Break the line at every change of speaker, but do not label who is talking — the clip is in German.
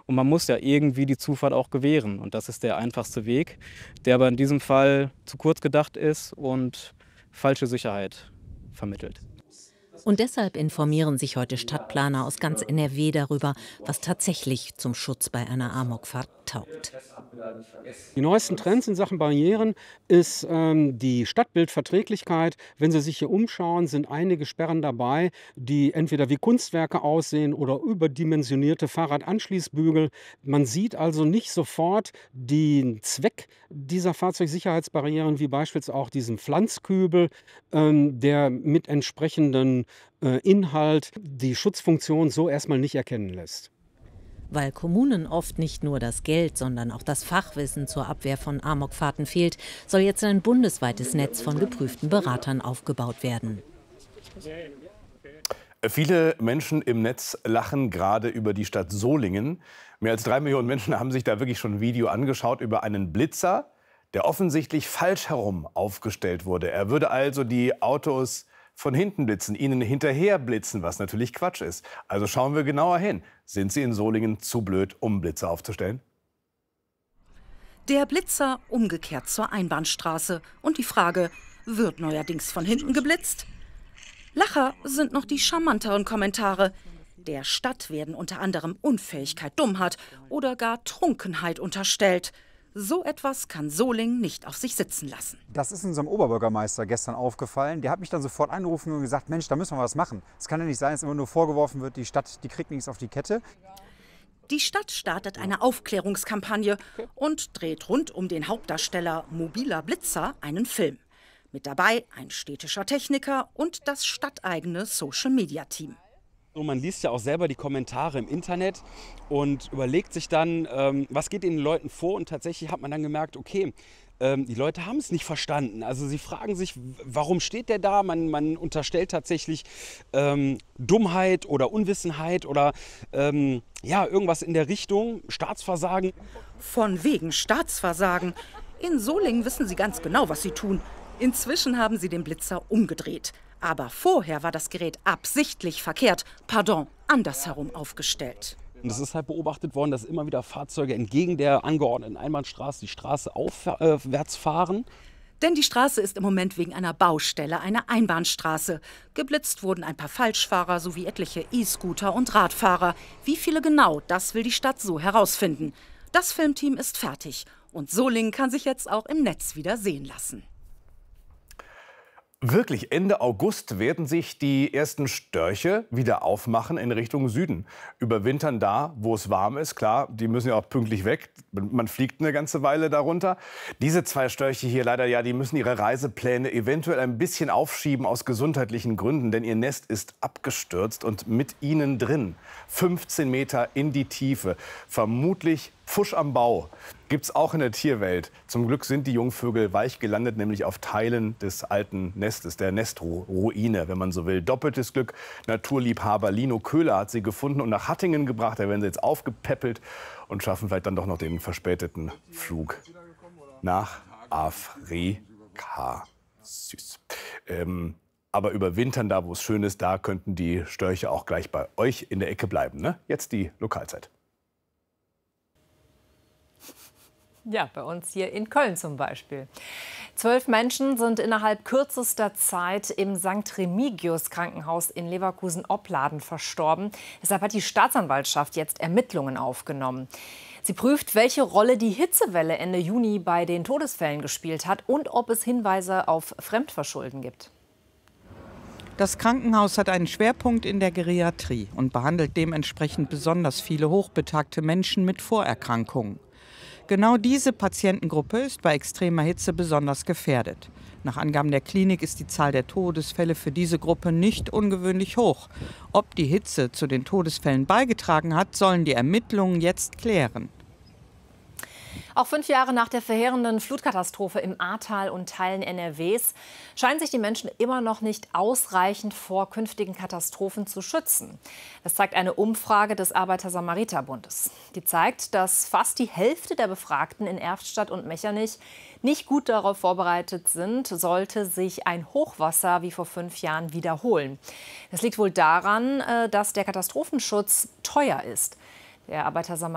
und man muss ja irgendwie die Zufahrt auch gewähren. Und das ist der einfachste Weg, der aber in diesem Fall zu kurz gedacht ist und falsche Sicherheit vermittelt.
Und deshalb informieren sich heute Stadtplaner aus ganz NRW darüber, was tatsächlich zum Schutz bei einer Amokfahrt taugt.
Die neuesten Trends in Sachen Barrieren ist die Stadtbildverträglichkeit. Wenn Sie sich hier umschauen, sind einige Sperren dabei, die entweder wie Kunstwerke aussehen oder überdimensionierte Fahrradanschließbügel. Man sieht also nicht sofort den Zweck dieser Fahrzeugsicherheitsbarrieren, wie beispielsweise auch diesen Pflanzkübel, der mit entsprechendem Inhalt die Schutzfunktion so erstmal nicht erkennen lässt.
Weil Kommunen oft nicht nur das Geld, sondern auch das Fachwissen zur Abwehr von Amokfahrten fehlt, soll jetzt ein bundesweites Netz von geprüften Beratern aufgebaut werden.
Viele Menschen im Netz lachen gerade über die Stadt Solingen. Mehr als 3 Millionen Menschen haben sich da wirklich schon ein Video angeschaut über einen Blitzer, der offensichtlich falsch herum aufgestellt wurde. Er würde also die Autos von hinten blitzen, ihnen hinterher blitzen, was natürlich Quatsch ist. Also schauen wir genauer hin. Sind Sie in Solingen zu blöd, um Blitzer aufzustellen?
Der Blitzer umgekehrt zur Einbahnstraße. Und die Frage, wird neuerdings von hinten geblitzt? Lacher sind noch die charmanteren Kommentare. Der Stadt werden unter anderem Unfähigkeit, Dummheit oder gar Trunkenheit unterstellt. So etwas kann Solingen nicht auf sich sitzen lassen.
Das ist unserem Oberbürgermeister gestern aufgefallen. Der hat mich dann sofort angerufen und gesagt, Mensch, da müssen wir was machen. Es kann ja nicht sein, dass immer nur vorgeworfen wird, die Stadt, die kriegt nichts auf die Kette.
Die Stadt startet eine Aufklärungskampagne und dreht rund um den Hauptdarsteller Mobiler Blitzer einen Film. Mit dabei ein städtischer Techniker und das stadteigene Social-Media-Team.
So, man liest ja auch selber die Kommentare im Internet und überlegt sich dann, was geht den Leuten vor. Und tatsächlich hat man dann gemerkt, okay, die Leute haben es nicht verstanden. Also sie fragen sich, warum steht der da? Man unterstellt tatsächlich Dummheit oder Unwissenheit oder ja, irgendwas in der Richtung, Staatsversagen.
Von wegen Staatsversagen. In Solingen wissen sie ganz genau, was sie tun. Inzwischen haben sie den Blitzer umgedreht. Aber vorher war das Gerät absichtlich verkehrt, andersherum aufgestellt.
Und es ist halt beobachtet worden, dass immer wieder Fahrzeuge entgegen der angeordneten Einbahnstraße die Straße aufwärts fahren.
Denn die Straße ist im Moment wegen einer Baustelle eine Einbahnstraße. Geblitzt wurden ein paar Falschfahrer sowie etliche E-Scooter und Radfahrer. Wie viele genau, das will die Stadt so herausfinden. Das Filmteam ist fertig und Solingen kann sich jetzt auch im Netz wieder sehen lassen.
Wirklich, Ende August werden sich die ersten Störche wieder aufmachen in Richtung Süden. Überwintern da, wo es warm ist. Klar, die müssen ja auch pünktlich weg. Man fliegt eine ganze Weile darunter. Diese 2 Störche hier leider, ja, die müssen ihre Reisepläne eventuell ein bisschen aufschieben aus gesundheitlichen Gründen. Denn ihr Nest ist abgestürzt und mit ihnen drin. 15 Meter in die Tiefe. Vermutlich Pfusch am Bau. Gibt's auch in der Tierwelt. Zum Glück sind die Jungvögel weich gelandet, nämlich auf Teilen des alten Nestes, der Nestruine, wenn man so will. Doppeltes Glück. Naturliebhaber Lino Köhler hat sie gefunden und nach Hattingen gebracht. Da werden sie jetzt aufgepäppelt und schaffen vielleicht dann doch noch den verspäteten Flug nach Afrika. Süß. Aber überwintern da, wo es schön ist, da könnten die Störche auch gleich bei euch in der Ecke bleiben. Ne? Jetzt die Lokalzeit.
Ja, bei uns hier in Köln zum Beispiel. 12 Menschen sind innerhalb kürzester Zeit im St. Remigius Krankenhaus in Leverkusen-Opladen verstorben. Deshalb hat die Staatsanwaltschaft jetzt Ermittlungen aufgenommen. Sie prüft, welche Rolle die Hitzewelle Ende Juni bei den Todesfällen gespielt hat und ob es Hinweise auf Fremdverschulden gibt.
Das Krankenhaus hat einen Schwerpunkt in der Geriatrie und behandelt dementsprechend besonders viele hochbetagte Menschen mit Vorerkrankungen. Genau diese Patientengruppe ist bei extremer Hitze besonders gefährdet. Nach Angaben der Klinik ist die Zahl der Todesfälle für diese Gruppe nicht ungewöhnlich hoch. Ob die Hitze zu den Todesfällen beigetragen hat, sollen die Ermittlungen jetzt klären.
Auch 5 Jahre nach der verheerenden Flutkatastrophe im Ahrtal und Teilen NRWs scheinen sich die Menschen immer noch nicht ausreichend vor künftigen Katastrophen zu schützen. Das zeigt eine Umfrage des Arbeiter-Samariter-Bundes. Die zeigt, dass fast die Hälfte der Befragten in Erftstadt und Mechernich nicht gut darauf vorbereitet sind, sollte sich ein Hochwasser wie vor 5 Jahren wiederholen. Das liegt wohl daran, dass der Katastrophenschutz teuer ist. Der Arbeiter